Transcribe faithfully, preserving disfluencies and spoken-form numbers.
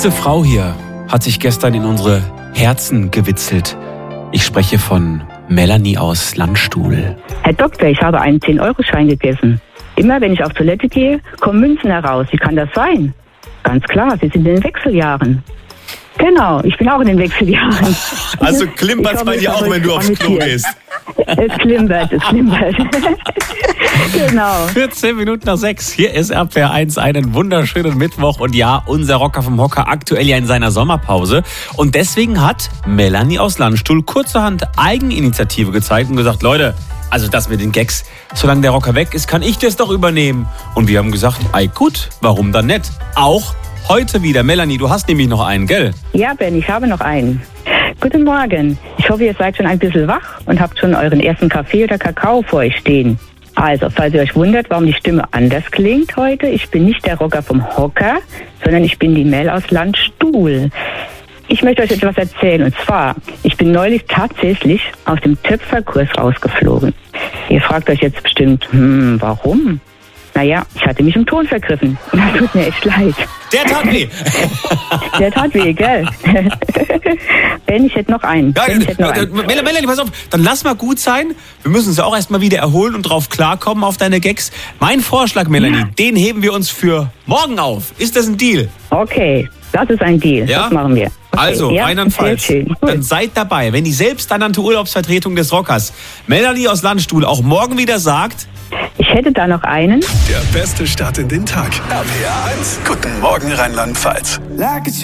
Diese Frau hier hat sich gestern in unsere Herzen gewitzelt. Ich spreche von Melanie aus Landstuhl. Herr Doktor, ich habe einen zehn-Euro-Schein gegessen. Immer wenn ich auf Toilette gehe, kommen Münzen heraus. Wie kann das sein? Ganz klar, Sie sind in den Wechseljahren. Genau, ich bin auch in den Wechseljahren. Also klimpert's bei dir auch, wenn du aufs Klo gehst? Es klimpert, es klimpert. Genau. vierzehn Minuten nach sechs. Hier ist R P R eins, einen wunderschönen Mittwoch. Und ja, unser Rocker vom Hocker aktuell ja in seiner Sommerpause. Und deswegen hat Melanie aus Landstuhl kurzerhand Eigeninitiative gezeigt und gesagt, Leute, also das mit den Gags, solange der Rocker weg ist, kann ich das doch übernehmen. Und wir haben gesagt, ei gut, warum dann nicht? Auch heute wieder. Melanie, du hast nämlich noch einen, gell? Ja, Ben, ich habe noch einen. Guten Morgen. Ich hoffe, ihr seid schon ein bisschen wach und habt schon euren ersten Kaffee oder Kakao vor euch stehen. Also, falls ihr euch wundert, warum die Stimme anders klingt heute, ich bin nicht der Rocker vom Hocker, sondern ich bin die Mel aus Landstuhl. Ich möchte euch etwas erzählen, und zwar, ich bin neulich tatsächlich aus dem Töpferkurs rausgeflogen. Ihr fragt euch jetzt bestimmt, hm, warum? Naja, ich hatte mich im Ton vergriffen. Und das tut mir echt leid. Der tat weh. Der tat weh, gell? Ben, ich hätte noch einen. Ja, Ben, ich hätte noch einen. Melanie, Melanie, pass auf, dann lass mal gut sein. Wir müssen uns ja auch erstmal wieder erholen und drauf klarkommen auf deine Gags. Mein Vorschlag, Melanie, ja. Den heben wir uns für morgen auf. Ist das ein Deal? Okay, das ist ein Deal. Ja? Das machen wir. Okay. Also, ja, rheinland-pfalz. Dann seid dabei, wenn die selbsternannte Urlaubsvertretung des Rockers, Melanie aus Landstuhl, auch morgen wieder sagt... Ich hätte da noch einen. Der beste Start in den Tag. R P R eins. Guten Morgen, Rheinland-Pfalz.